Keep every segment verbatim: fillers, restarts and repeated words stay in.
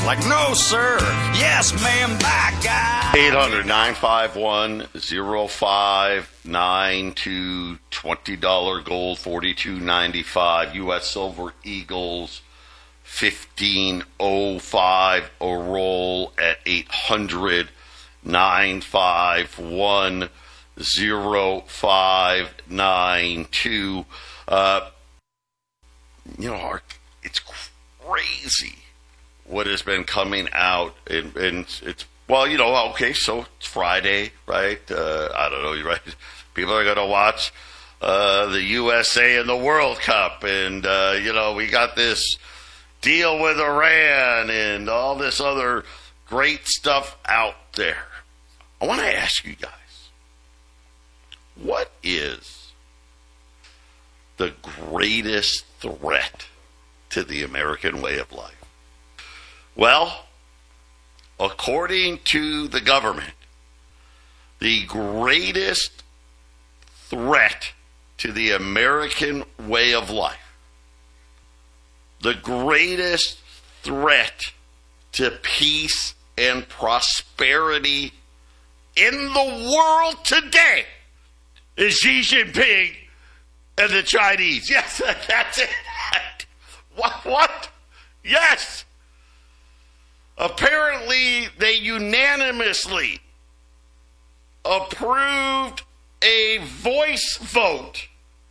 Like, no, sir. Yes, ma'am, bye, guy. eight hundred, nine five one, oh five nine two, twenty dollars gold, forty-two ninety-five. U S Silver Eagles, fifteen oh five a roll at eight hundred, nine five one, oh five nine two. Uh, you know, it's crazy what has been coming out, and, and it's, well, you know, okay, so it's Friday, right? Uh, I don't know, right? People are going to watch uh, the U S A and the World Cup, and, uh, you know, we got this deal with Iran and all this other great stuff out there. I want to ask you guys, what is the greatest threat to the American way of life? Well, according to the government, the greatest threat to the American way of life, the greatest threat to peace and prosperity in the world today is Xi Jinping and the Chinese. Yes, that's it. What? What? Yes. Apparently, they unanimously approved a voice vote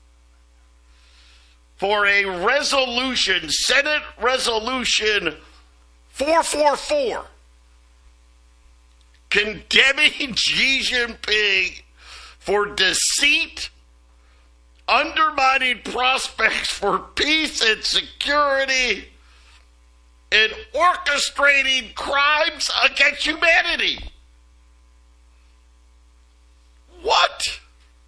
for a resolution, Senate Resolution four forty-four, condemning Xi Jinping for deceit, undermining prospects for peace and security, and orchestrating crimes against humanity. What?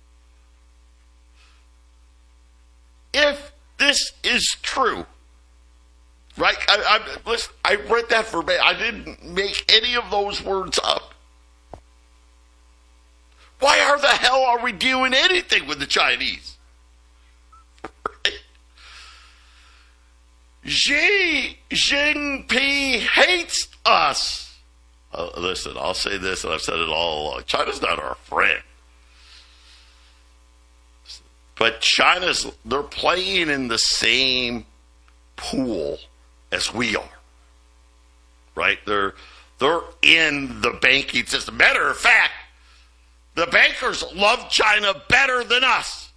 If this is true, right? I, I, listen, I read that verbatim. I didn't make any of those words up. Why are the hell are we doing anything with the Chinese? Xi Jinping hates us. Uh, listen, I'll say this, and I've said it all along. China's not our friend. But China's, they're playing in the same pool as we are. Right? They're, they're in the banking system. Matter of fact, the bankers love China better than us.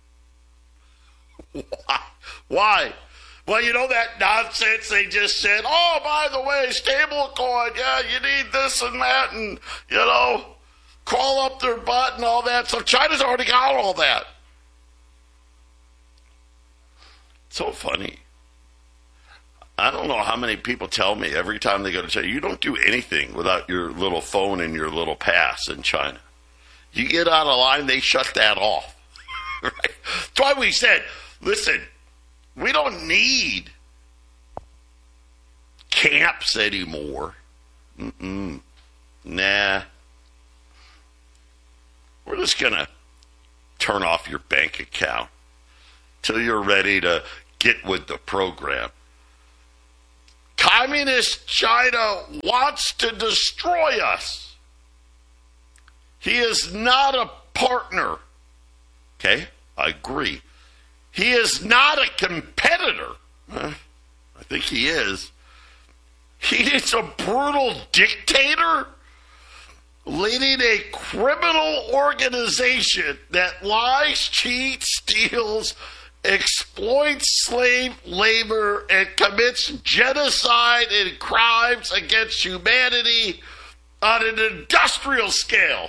Why? Why? Well, you know that nonsense they just said, oh, by the way, stable coin, yeah, you need this and that, and, you know, crawl up their butt and all that. So China's already got all that. It's so funny. I don't know how many people tell me every time they go to China, you don't do anything without your little phone and your little pass in China. You get out of line, they shut that off. Right? That's why we said, listen, we don't need camps anymore. Mm-mm. Nah. We're just going to turn off your bank account till you're ready to get with the program. Communist China wants to destroy us. He is not a partner. Okay, I agree. He is not a competitor. I think he is. He is a brutal dictator leading a criminal organization that lies, cheats, steals, exploits slave labor, and commits genocide and crimes against humanity on an industrial scale.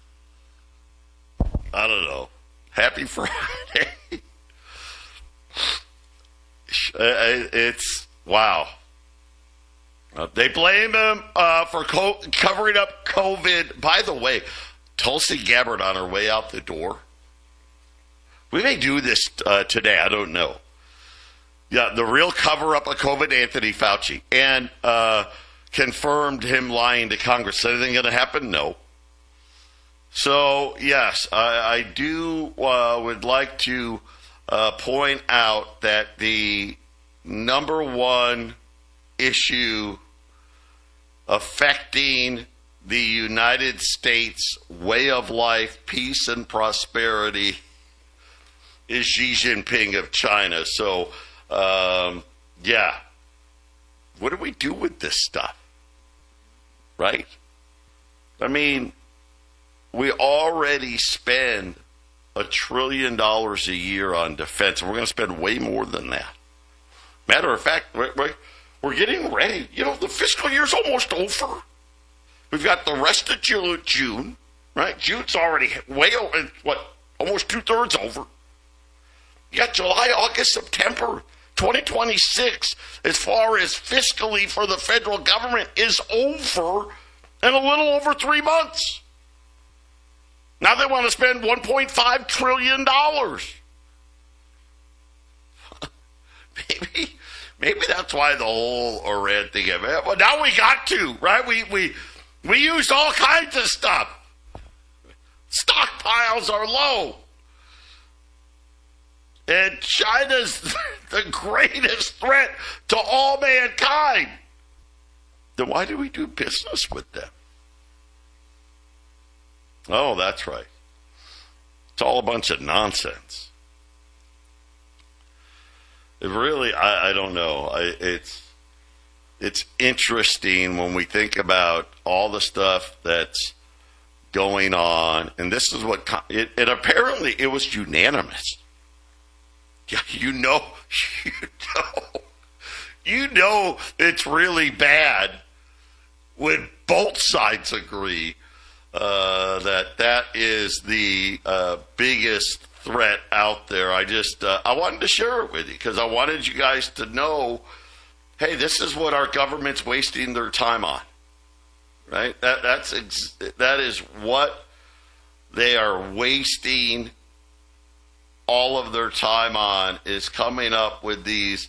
I don't know. Happy Friday. It's, wow. Uh, they blame him uh, for co- covering up COVID. By the way, Tulsi Gabbard on her way out the door. We may do this uh, today. I don't know. Yeah, the real cover-up of COVID, Anthony Fauci, and uh, confirmed him lying to Congress. Is anything going to happen? No. So, yes, I, I do uh, would like to uh, point out that the number one issue affecting the United States way of life, peace and prosperity is Xi Jinping of China. So, um, yeah. What do we do with this stuff? Right? I mean, we already spend a trillion dollars a year on defense. We're going to spend way more than that. Matter of fact, we're, we're getting ready. You know, the fiscal year's almost over. We've got the rest of June, right? June's already way over, what, almost two-thirds over. You got July, August, September. twenty twenty-six, as far as fiscally for the federal government, is over in a little over three months. Now they want to spend one point five trillion dollars. maybe, maybe that's why the whole Iran thing. Well, now we got to, right? We we we used all kinds of stuff. Stockpiles are low. And China's the greatest threat to all mankind. Then why do we do business with them? Oh, that's right. It's all a bunch of nonsense. It really, I, I don't know. I, it's it's interesting when we think about all the stuff that's going on, and this is what it, it apparently it was unanimous. Yeah, you know, you know, you know it's really bad when both sides agree uh, that that is the uh, biggest threat out there. I just, uh, I wanted to share it with you because I wanted you guys to know, hey, this is what our government's wasting their time on, right? That that's ex- that is what they are wasting all of their time on, is coming up with these,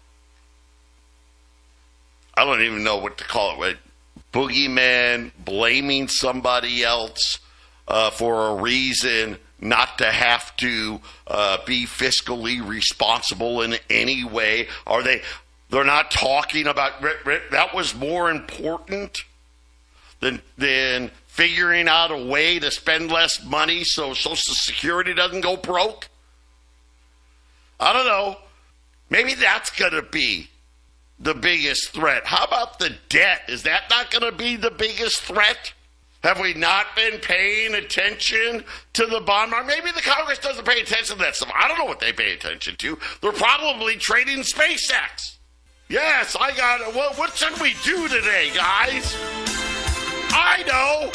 I don't even know what to call it, right? Boogeyman, blaming somebody else uh, for a reason not to have to uh, be fiscally responsible in any way. Are they, they're not talking about, that was more important than, than figuring out a way to spend less money so Social Security doesn't go broke? I don't know. Maybe that's going to be the biggest threat. How about the debt? Is that not going to be the biggest threat? Have we not been paying attention to the bond market? Maybe the Congress doesn't pay attention to that stuff. I don't know what they pay attention to. They're probably trading SpaceX. Yes, I got it. Well, what should we do today, guys? I know.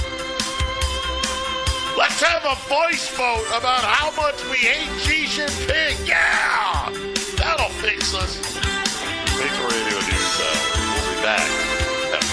Let's have a voice vote about how much we hate Xi Jinping. Yeah! That'll fix us. Thanks for Radio News. Uh, we'll be back.